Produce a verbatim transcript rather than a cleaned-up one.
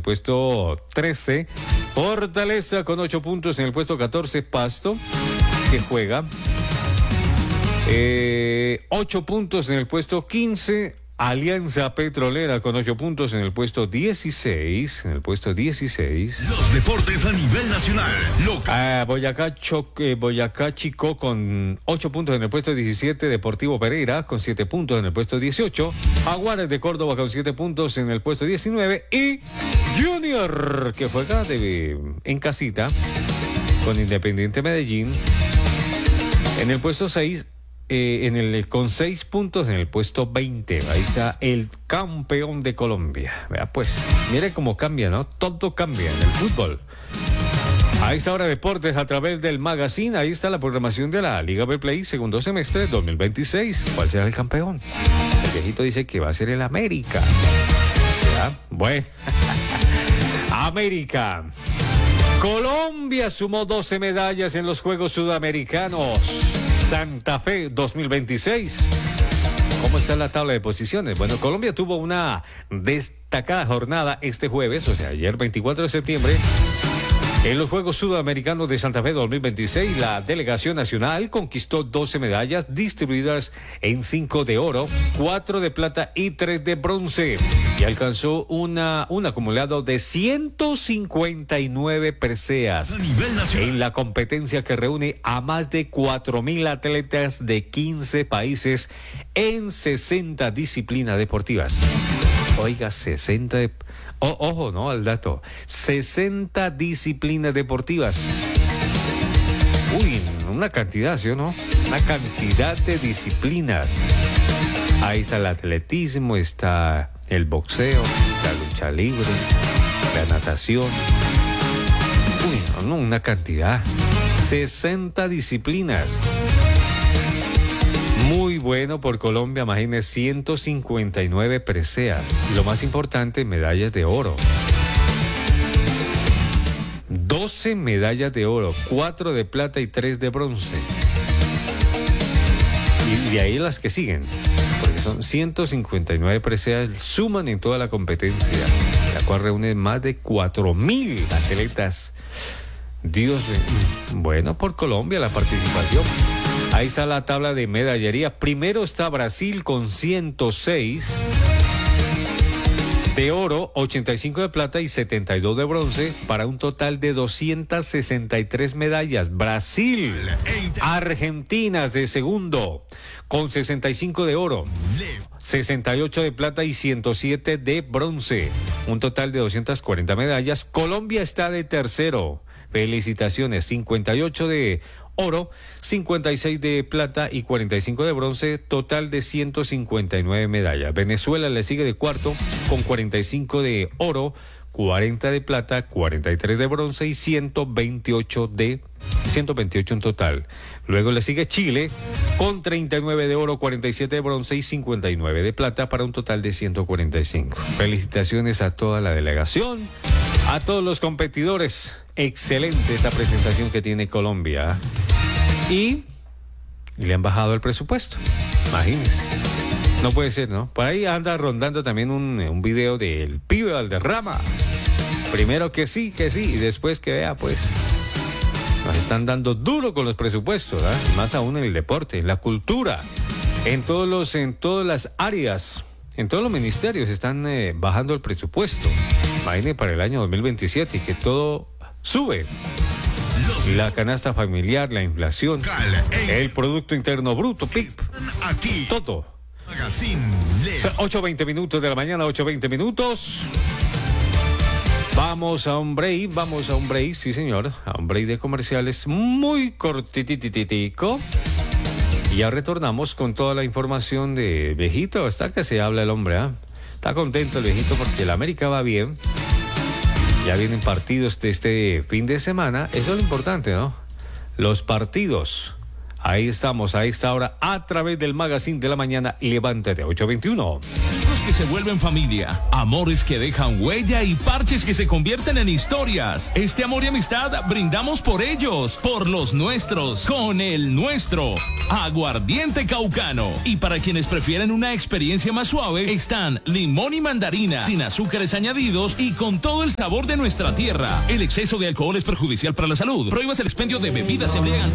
puesto trece. Fortaleza con ocho puntos en el puesto catorce. Pasto, que juega. Eh, ocho puntos en el puesto quince. Alianza Petrolera con ocho puntos en el puesto dieciséis. En el puesto dieciséis. Los deportes a nivel nacional. Local. Ah, Boyacá, Cho- eh, Boyacá Chico con ocho puntos en el puesto diecisiete. Deportivo Pereira con siete puntos en el puesto dieciocho. Jaguares de Córdoba con siete puntos en el puesto diecinueve. Y Junior, que juega de, en casita con Independiente Medellín en el puesto seis. Eh, en el, con seis puntos en el puesto veinte. Ahí está el campeón de Colombia. Vea pues, mire cómo cambia, ¿no? Todo cambia en el fútbol. Ahí está ahora Deportes a través del Magazine. Ahí está la programación de la Liga Betplay segundo semestre dos mil veintiséis. ¿Cuál será el campeón? El viejito dice que va a ser el América. ¿Ya? Bueno. América. Colombia sumó doce medallas en los Juegos Sudamericanos Santa Fe dos mil veintiséis. ¿Cómo está la tabla de posiciones? Bueno, Colombia tuvo una destacada jornada este jueves, o sea, ayer veinticuatro de septiembre. En los Juegos Sudamericanos de Santa Fe dos mil veintiséis, la delegación nacional conquistó doce medallas distribuidas en cinco de oro, cuatro de plata y tres de bronce, y alcanzó una, un acumulado de ciento cincuenta y nueve preseas en la competencia que reúne a más de cuatro mil atletas de quince países en sesenta disciplinas deportivas. Oiga, sesenta de... Oh, ojo, ¿no? Al dato. sesenta disciplinas deportivas. Uy, una cantidad, ¿sí o no? Una cantidad de disciplinas. Ahí está el atletismo, está el boxeo, la lucha libre, la natación. Uy, no, no, una cantidad. sesenta disciplinas. Muy bueno por Colombia, imagínense, ciento cincuenta y nueve preseas. Y lo más importante, medallas de oro. doce medallas de oro, cuatro de plata y tres de bronce. Y de ahí las que siguen, porque son ciento cincuenta y nueve preseas, suman en toda la competencia, la cual reúne más de cuatro mil atletas. Dios mío. Bueno, por Colombia la participación. Ahí está la tabla de medallería. Primero está Brasil con ciento seis de oro, ochenta y cinco de plata y setenta y dos de bronce, para un total de doscientas sesenta y tres medallas. Brasil. Argentina de segundo con sesenta y cinco de oro, sesenta y ocho de plata y ciento siete de bronce, un total de doscientas cuarenta medallas. Colombia está de tercero. Felicitaciones, cincuenta y ocho de oro, cincuenta y seis de plata y cuarenta y cinco de bronce, total de ciento cincuenta y nueve medallas. Venezuela le sigue de cuarto con cuarenta y cinco de oro, cuarenta de plata, cuarenta y tres de bronce y ciento veintiocho de ciento veintiocho en total. Luego le sigue Chile con treinta y nueve de oro, cuarenta y siete de bronce y cincuenta y nueve de plata, para un total de ciento cuarenta y cinco. Felicitaciones a toda la delegación, a todos los competidores. Excelente esta presentación que tiene Colombia. Y le han bajado el presupuesto. Imagínense. No puede ser, ¿no? Por ahí anda rondando también un, un video del pibe Valderrama. Primero que sí, que sí, y después que vea, pues, nos están dando duro con los presupuestos, ¿eh? Más aún en el deporte, en la cultura, en todos los, en todas las áreas, en todos los ministerios están eh, bajando el presupuesto. Imagínense para el año dos mil veintisiete y que todo sube. La canasta familiar, la inflación, el Producto Interno Bruto, P I B, todo. ocho veinte minutos de la mañana, ocho veinte minutos. Vamos a un break, vamos a un break, sí señor, a un break de comerciales muy cortitititico. Y ya retornamos con toda la información de viejito. Está que se habla el hombre, ¿ah? ¿eh? Está contento el viejito porque el América va bien. Ya vienen partidos de este fin de semana. Eso es lo importante, ¿no? Los partidos. Ahí estamos, a esta hora, a través del Magazine de la Mañana. Levántate, ocho veintiuno. que se vuelven familia, amores que dejan huella y parches que se convierten en historias. Este amor y amistad brindamos por ellos, por los nuestros, con el nuestro, Aguardiente Caucano. Y para quienes prefieren una experiencia más suave, están limón y mandarina, sin azúcares añadidos y con todo el sabor de nuestra tierra. El exceso de alcohol es perjudicial para la salud. Prohíbas el expendio de bebidas embriagantes.